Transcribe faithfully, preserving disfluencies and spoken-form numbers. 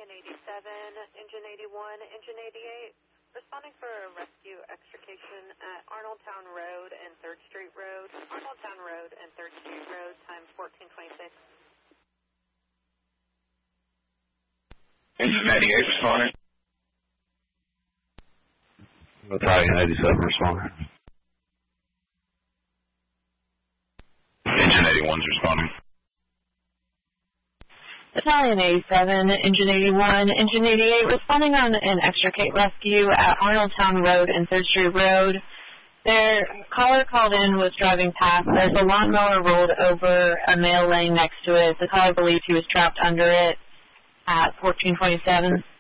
Battalion eighty-seven, Engine eighty-one, Engine eighty-eight, responding for a rescue extrication at Arnoldtown Road and third Street Road. Arnoldtown Road and third Street Road, time fourteen twenty-six. Engine eighty-eight responding. Battalion eighty-seven responding. Engine eighty-one's responding. Battalion eighty-seven, Engine eighty-one, Engine eighty-eight, responding on an extricate rescue at Arnoldtown Road and third Street Road. Their caller called in, was driving past. There's a lawnmower rolled over a male laying next to it. The caller believed he was trapped under it at fourteen twenty-seven.